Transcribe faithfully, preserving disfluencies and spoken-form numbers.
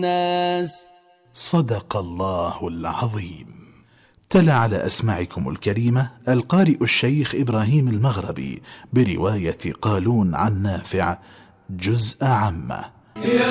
الناس. صدق الله العظيم. تلا على أسماعكم الكريمة القارئ الشيخ إبراهيم المغربي برواية قالون عن نافع جزء عامة.